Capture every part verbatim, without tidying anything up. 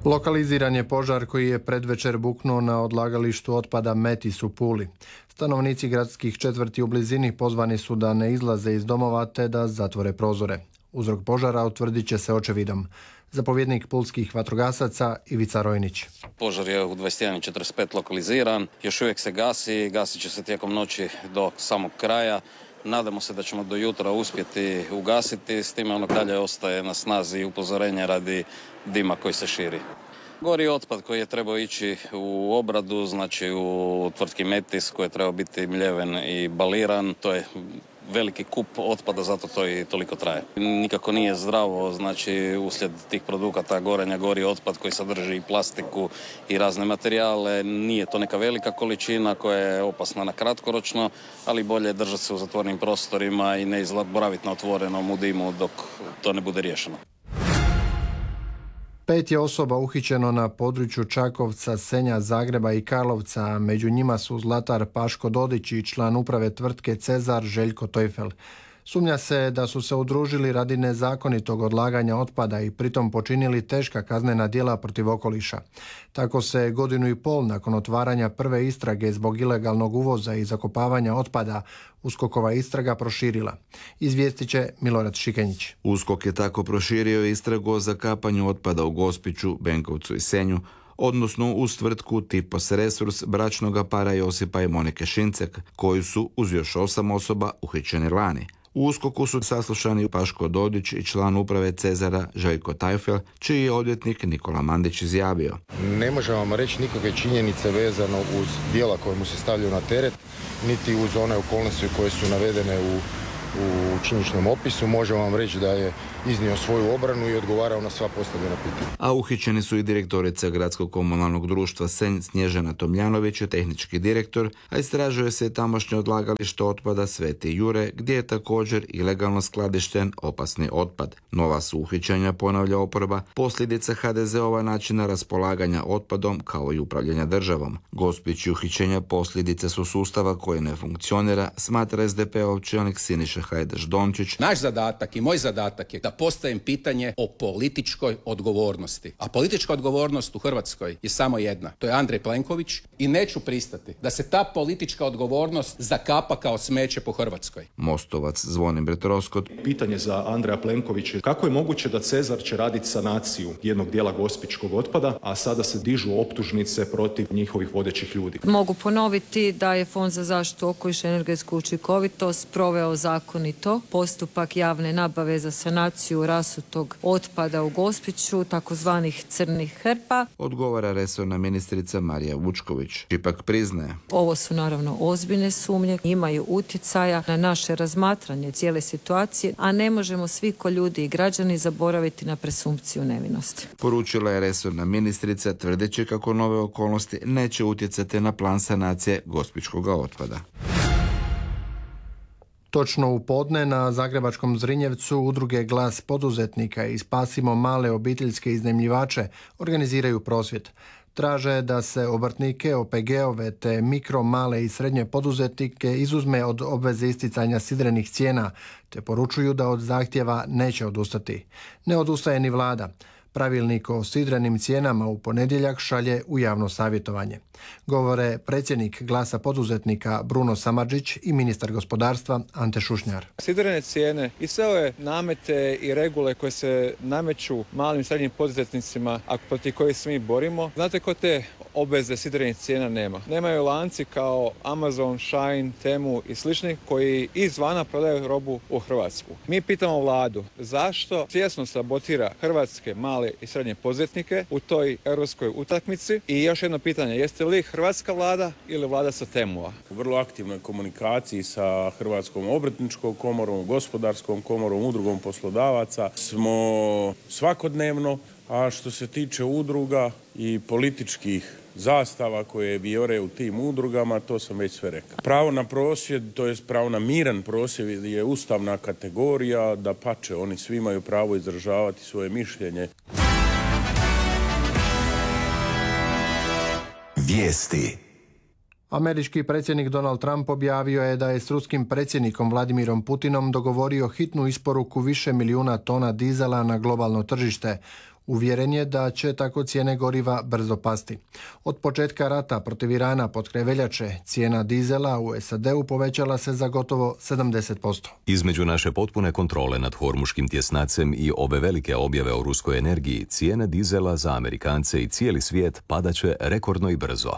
Lokaliziran je požar koji je predvečer buknuo na odlagalištu otpada Metis u Puli. Stanovnici gradskih četvrti u blizini pozvani su da ne izlaze iz domova te da zatvore prozore. Uzrok požara utvrdit će se očevidom. Zapovjednik pulskih vatrogasaca Ivica Rojnić. Požar je u dvadeset jedan četrdeset pet lokaliziran, još uvijek se gasi, gasit će se tijekom noći do samog kraja. Nadamo se da ćemo do jutra uspjeti ugasiti, s time ono dalje ostaje na snazi upozorenje radi dima koji se širi. Gori otpad koji je trebao ići u obradu, znači u tvrtki Metis koji je trebao biti mljeven i baliran, to je veliki kup otpada, zato to i toliko traje. Nikako nije zdravo, znači uslijed tih produkata gorenja gori otpad koji sadrži i plastiku i razne materijale. Nije to neka velika količina koja je opasna na kratkoročno, ali bolje je držati se u zatvorenim prostorima i ne boraviti na otvorenom u dimu dok to ne bude riješeno. Pet je osoba uhićeno na području Čakovca, Senja, Zagreba i Karlovca, a među njima su zlatar Paško Dodić i član uprave tvrtke Cezar Željko Tojfel. Sumnja se da su se udružili radi nezakonitog odlaganja otpada i pritom počinili teška kaznena djela protiv okoliša. Tako se godinu i pol nakon otvaranja prve istrage zbog ilegalnog uvoza i zakopavanja otpada USKOK-ova istraga proširila. Izvijestit će Milorad Šikenjić. USKOK je tako proširio istragu o zakapanju otpada u Gospiću, Benkovcu i Senju, odnosno uz tvrtku Tipos Resurs bračnoga para Josipa i Monike Šincek, koju su uz još osam osoba uhićeni lani. U USKOK-u su saslušani Paško Dodić i član uprave Cezara Željko Tojfel, čiji je odvjetnik Nikola Mandić izjavio. Ne možemo vam reći nikakve činjenice vezano uz djela koje mu se stavljaju na teret, niti uz one okolnosti koje su navedene u u činjeničnom opisu. Možemo vam reći da je iznio svoju obranu i odgovarao na sva postavljena pitanja. A uhićeni su i direktorica Gradskog komunalnog društva Senj Snježana Tomljanović i tehnički direktor, a istražuje se tamošnje odlagalište otpada Sveti Jure, gdje je također ilegalno skladišten opasni otpad. Nova su uhićenja, ponavlja oporba, posljedica ha de ze-ova načina raspolaganja otpadom kao i upravljanja državom. Gospić i uhićenja posljedice su sustava koji ne funkcionira, smatra es de pe-ov čelnik Siniša Hajdaš-Dončić. Naš zadatak i moj zadatak je da postavim pitanje o političkoj odgovornosti. A politička odgovornost u Hrvatskoj je samo jedna. To je Andrej Plenković i neću pristati da se ta politička odgovornost zakapa kao smeće po Hrvatskoj. Mostovac Zvonimir Troskot. Pitanje za Andreja Plenkovića. Kako je moguće da Cezar će raditi sanaciju jednog dijela gospićkog otpada, a sada se dižu optužnice protiv njihovih vodećih ljudi? Mogu ponoviti da je Fond za zaštitu okoliša i energetsku učinkovitost proveo zakonito postupak javne nabave za sanaciju rasutog otpada u Gospiću, takozvanih crnih hrpa. Odgovara resorna ministrica Marija Vučković. Ipak priznaje. Ovo su naravno ozbiljne sumnje, imaju utjecaja na naše razmatranje cijele situacije, a ne možemo svi ko ljudi i građani zaboraviti na presumpciju nevinosti. Poručila je resorna ministrica, tvrdeći kako nove okolnosti neće utjecati na plan sanacije gospićkog otpada. Točno u podne na zagrebačkom Zrinjevcu udruge Glas poduzetnika i Spasimo male obiteljske iznajmljivače organiziraju prosvjed. Traže da se obrtnike, o pe ge-ove te mikro, male i srednje poduzetnike izuzme od obveze isticanja sidrenih cijena, te poručuju da od zahtjeva neće odustati. Ne odustaje ni vlada. Pravilnik o sidrenim cijenama u ponedjeljak šalje u javno savjetovanje. Govore predsjednik Glasa poduzetnika Bruno Samardžić i ministar gospodarstva Ante Šušnjar. Sidrene cijene i sve ove namete i regule koje se nameću malim i srednjim poduzetnicima, a protiv kojih se mi borimo, znate ko te obveze sidrenih cijena nema? Nemaju lanci kao Amazon, Shine, Temu i slični koji izvana prodaju robu u Hrvatsku. Mi pitamo vladu zašto svjesno sabotira hrvatske male i srednje poduzetnike u toj europskoj utakmici. I još jedno pitanje, jeste li hrvatska vlada ili vlada sa Temua? U vrlo aktivnoj komunikaciji sa Hrvatskom obrtničkom komorom, gospodarskom komorom, udrugom poslodavaca smo svakodnevno, a što se tiče udruga i političkih zastava koje vijore u tim udrugama, to sam već sve rekao. Pravo na prosvjed, to je pravo na miran prosvjed, je ustavna kategorija, da pače, oni svi imaju pravo izražavati svoje mišljenje. Vijesti. Američki predsjednik Donald Trump objavio je da je s ruskim predsjednikom Vladimirom Putinom dogovorio hitnu isporuku više milijuna tona dizela na globalno tržište. Uvjeren je da će tako cijene goriva brzo pasti. Od početka rata protiv Irana pod kraj veljače cijena dizela u S A D-u povećala se za gotovo sedamdeset posto. Između naše potpune kontrole nad hormuškim tjesnacem i ove velike objave o ruskoj energiji, cijene dizela za Amerikance i cijeli svijet padaće rekordno i brzo.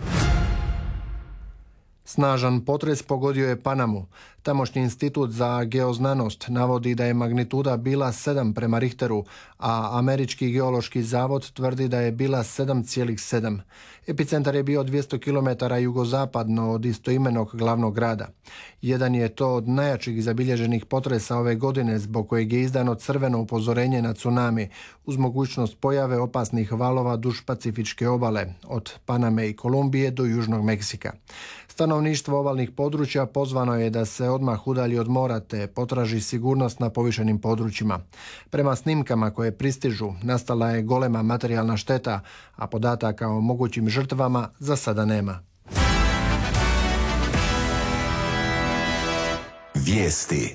Snažan potres pogodio je Panamu. Tamošnji institut za geoznanost navodi da je magnituda bila sedam prema Richteru, a Američki geološki zavod tvrdi da je bila sedam zarez sedam. Epicentar je bio dvjesto kilometara jugozapadno od istoimenog glavnog grada. Jedan je to od najjačih zabilježenih potresa ove godine, zbog kojeg je izdano crveno upozorenje na tsunami, uz mogućnost pojave opasnih valova duž Pacifičke obale, od Paname i Kolumbije do Južnog Meksika. Stanovništvo obalnih područja pozvano je da se odmah udalji od mora te potraži sigurnost na povišenim područjima. Prema snimkama koje pristižu, nastala je golema materijalna šteta, a podataka o mogućim žrtvama za sada nema. Vijesti.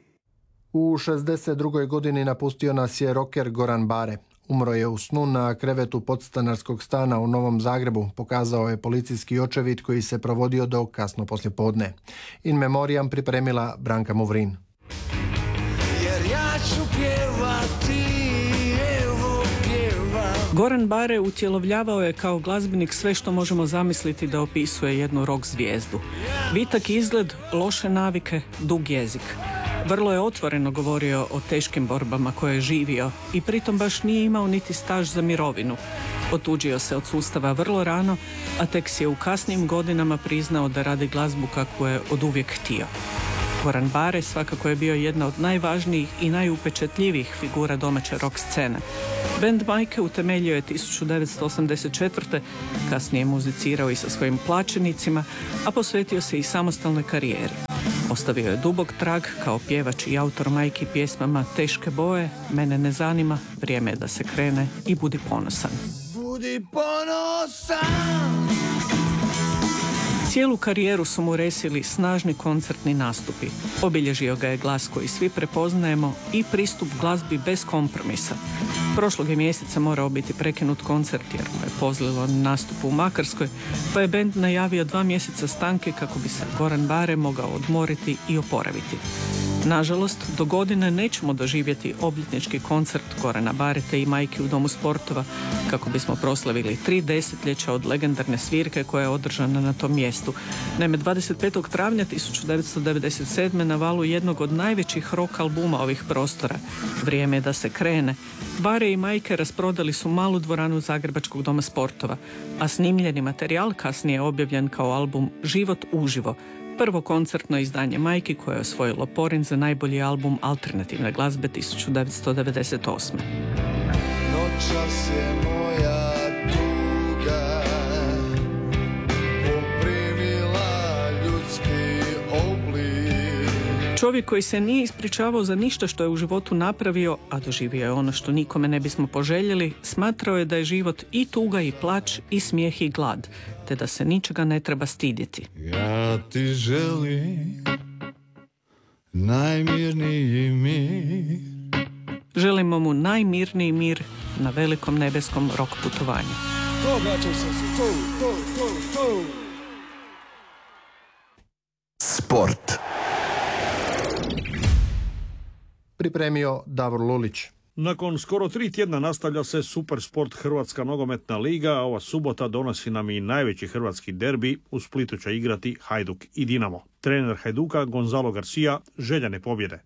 U šezdeset drugoj godini napustio nas je rocker Goran Bare. Umro je u snu na krevetu podstanarskog stana u Novom Zagrebu, pokazao je policijski očevid koji se provodio do kasno poslijepodne. In memoriam pripremila Branka Muvrin. Jer ja ću pjevati, evo pjeva. Goran Bare utjelovljavao je kao glazbenik sve što možemo zamisliti da opisuje jednu rock zvijezdu. Vitak izgled, loše navike, dug jezik. Vrlo je otvoreno govorio o teškim borbama koje je živio i pritom baš nije imao niti staž za mirovinu. Otuđio se od sustava vrlo rano, a tek si je u kasnim godinama priznao da radi glazbu kakvu je oduvijek htio. Goran Bare svakako je bio jedna od najvažnijih i najupečatljivijih figura domaće rock scene. Band Majke utemeljio je tisuću devetsto osamdeset četvrte. Kasnije je muzicirao i sa svojim plaćenicima, a posvetio se i samostalnoj karijeri. Ostavio je dubok trag kao pjevač i autor Majki pjesmama Teške boje, Mene ne zanima, Vrijeme je da se krene i Budi ponosan. Budi ponosan. Cijelu karijeru su mu resili snažni koncertni nastupi. Obilježio ga je glas koji svi prepoznajemo i pristup glazbi bez kompromisa. Prošlog je mjeseca morao biti prekinut koncert jer mu je pozlilo na nastupu u Makarskoj, pa je bend najavio dva mjeseca stanke kako bi se Goran Bare mogao odmoriti i oporaviti. Nažalost, do godine nećemo doživjeti obljetnički koncert Gorana Barete i Majki u Domu sportova kako bismo proslavili tri desetljeća od legendarne svirke koja je održana na tom mjestu. Naime, dvadeset petog travnja tisuću devetsto devedeset sedme na valu jednog od najvećih rock albuma ovih prostora, Vrijeme je da se krene, Bare i Majke rasprodali su malu dvoranu Zagrebačkog Doma sportova, a snimljeni materijal kasnije je objavljen kao album Život uživo, prvo koncertno izdanje Majki koje je osvojilo Porin za najbolji album alternativne glazbe tisuću devetsto devedeset osme. Noćas je moja tuga poprimila ljudski oblik. Čovjek koji se nije ispričavao za ništa što je u životu napravio, a doživio je ono što nikome ne bismo poželjeli, smatrao je da je život i tuga i plać i smijeh i glad, te da se ničega ne treba stidjeti. Ja ti želim najmirniji mir. Želimo mu najmirniji mir na velikom nebeskom rok putovanju. To vraćam se, to, to, to, to. Sport. Pripremio Davor Lulić. Nakon skoro tri tjedna nastavlja se Supersport Hrvatska nogometna liga, a ova subota donosi nam i najveći hrvatski derbi. U Splitu će igrati Hajduk i Dinamo. Trener Hajduka, Gonzalo Garcia, željan je pobjede.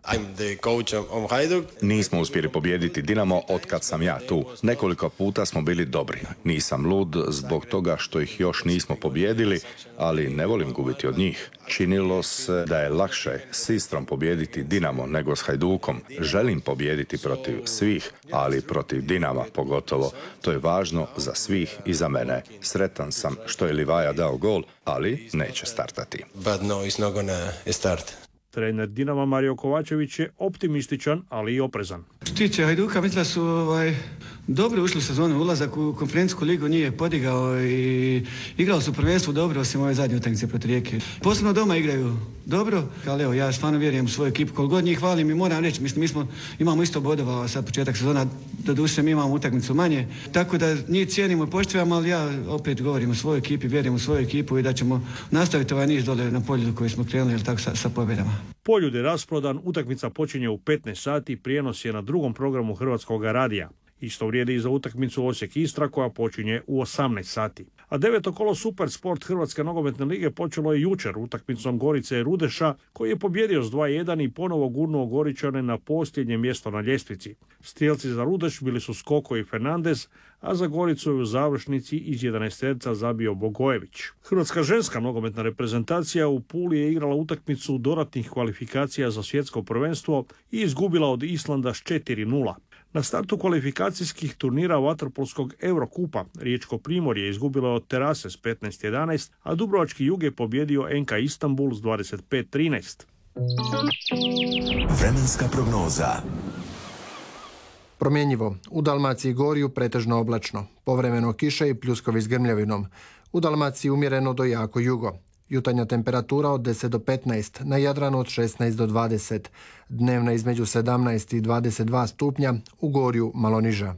Nismo uspjeli pobijediti Dinamo otkad sam ja tu. Nekoliko puta smo bili dobri. Nisam lud zbog toga što ih još nismo pobijedili, ali ne volim gubiti od njih. Činilo se da je lakše s Istrom pobijediti Dinamo nego s Hajdukom. Želim pobijediti protiv svih, ali protiv Dinama pogotovo. To je važno za svih i za mene. Sretan sam što je Livaja dao gol, ali neće startati. But no, it's not gonna start. Trener Dinama Mario Kovačević je optimističan, ali i oprezan. Što tiče Hajduka, mislim da su ovaj, Dobro ušli u sezonu, ulazak u konferencijsku ligu nije podigao i igrali su prvenstvo dobro, osim ove zadnje utakmice protiv Rijeke. Posebno doma igraju dobro, ali evo, ja stvarno vjerujem u svoju ekipu. Koliko god njih hvalim i moram reći, mislim, mi smo, imamo isto bodova sad početak sezona, doduše mi imamo utakmicu manje, tako da njih cijenimo i poštivamo, ali ja opet govorim o svojoj ekipi, vjerujem u svoju ekipu i da ćemo nastaviti ovaj niz dole na Poljudu koji smo krenuli, jel tako, sa, sa pobjedama. Poljud je rasprodan, utakmica počinje u petnaest sati, prijenos je na drugom programu Hrvatskog radija. Isto vrijedi i za utakmicu Osijek-Istra koja počinje u osamnaest sati. A deveto kolo Super Sport Hrvatske nogometne lige počelo je jučer utakmicom Gorice i Rudeša koji je pobjedio s dva jedan i ponovo gurnuo Goričane na posljednje mjesto na ljestvici. Strijelci za Rudeš bili su Skoko i Fernandez, a za Goricu je u završnici iz jedanaesterca zabio Bogojević. Hrvatska ženska nogometna reprezentacija u Puli je igrala utakmicu dodatnih kvalifikacija za svjetsko prvenstvo i izgubila od Islanda s četiri nula. Na startu kvalifikacijskih turnira vaterpolskog Eurokupa Riječko Primorje izgubilo od Terase s petnaest jedanaest, a Dubrovački Jug je pobjedio N K Istanbul s dvadeset pet trinaest. Vremenska prognoza. Promjenjivo. U Dalmaciji i Gorju pretežno oblačno. Povremeno kiše i pljuskovi s grmljavinom. U Dalmaciji umjereno do jako jugo. Jutarnja temperatura od deset do petnaest, na Jadranu od šesnaest do dvadeset. Dnevna između sedamnaest i dvadeset dva stupnja, u Gorju malo niža.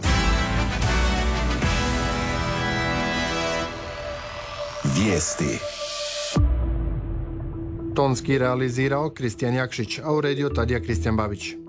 Vijesti. Tonski realizirao Kristijan Jakšić, a uredio Tadija Kristijan Babić.